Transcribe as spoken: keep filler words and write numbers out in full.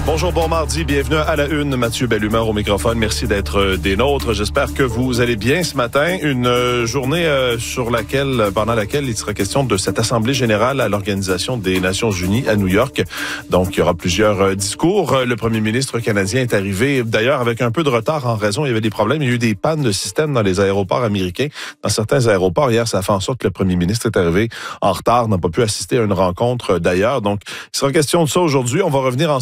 Bonjour, bon mardi, bienvenue à la une. Mathieu Bellumeur au microphone, merci d'être des nôtres. J'espère que vous allez bien ce matin. Une journée sur laquelle, pendant laquelle il sera question de cette Assemblée générale à l'Organisation des Nations unies à New York. Donc, il y aura plusieurs discours. Le premier ministre canadien est arrivé, d'ailleurs, avec un peu de retard en raison, il y avait des problèmes. Il y a eu des pannes de système dans les aéroports américains. Dans certains aéroports, hier, ça a fait en sorte que le premier ministre est arrivé en retard, n'a pas pu assister à une rencontre d'ailleurs. Donc, il sera question de ça aujourd'hui. On va revenir en